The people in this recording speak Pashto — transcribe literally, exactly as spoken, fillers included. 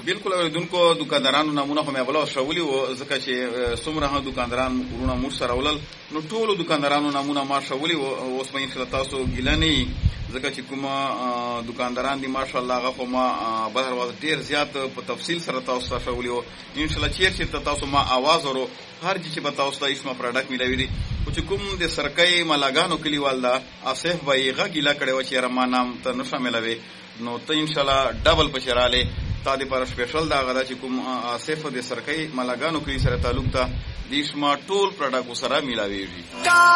بالکل اوریدونکو دکاندارانو نمونه خو مې بل شاولي او ځکه چې څومره هم دکانداران ورونه مور سره ولل نو ټولو دکاندارانو نمونه ما شاولي او اوس په انشاء تاسو ګیلنی ځکه چې کومه دکانداران دي ماشاءالله هغه خو ما بهر واز ډیر زیات په تفصیل سره تاسو ته شاولي او ان شاء الله چې تاسو ما आवाज ورو هر چی چې به تاسو ته اسمه پروډکټ ملوي دي او چې کوم د سرکۍ ملاګانو کلیوال دا اسف به یې غږیلا کړي و چې رما نام ته نه شاملوي نو ته ان شاء الله ډبل پچراله تا دې پر سپیشل دا غدا چې کوم اسف د سرکۍ ملاګانو کلی سره تعلق ته د اسمه ټول پروډکټ سره ملوي